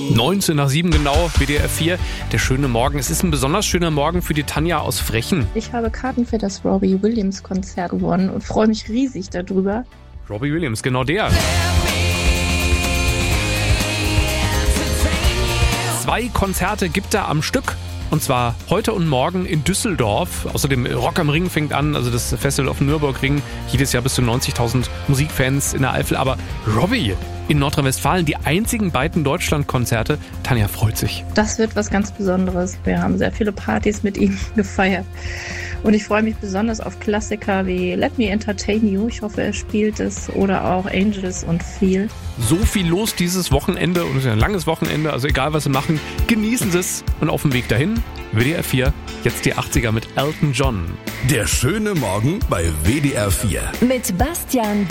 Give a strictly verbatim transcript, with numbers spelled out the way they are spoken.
neunzehn nach sieben genau, W D R vier, der schöne Morgen. Es ist ein besonders schöner Morgen für die Tanja aus Frechen. Ich habe Karten für das Robbie Williams Konzert gewonnen und freue mich riesig darüber. Robbie Williams, genau der. Zwei Konzerte gibt er am Stück. Und zwar heute und morgen in Düsseldorf. Außerdem Rock am Ring fängt an, also das Festival auf dem Nürburgring. Jedes Jahr bis zu neunzigtausend Musikfans in der Eifel. Aber Robbie in Nordrhein-Westfalen, die einzigen beiden Deutschlandkonzerte. Tanja freut sich. Das wird was ganz Besonderes. Wir haben sehr viele Partys mit ihm gefeiert. Und ich freue mich besonders auf Klassiker wie Let Me Entertain You. Ich hoffe, er spielt es. Oder auch Angels und Feel. So viel los dieses Wochenende. Und es ist ja ein langes Wochenende. Also egal, was Sie machen, genießen Sie es. Und auf dem Weg dahin, W D R vier, jetzt die achtziger mit Elton John. Der schöne Morgen bei W D R vier. Mit Bastian